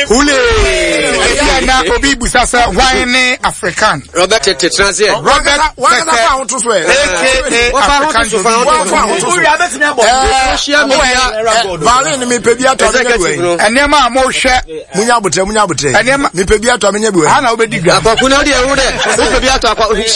Ule. Na obi busasa wine African. Robert Tetransie. Robert African. Vale me pebia to me. Enema mo hwe munya botre. Me pebia to me nya bi. Ana obedi gra. Akwaku na de ewu de. Pebia to akwa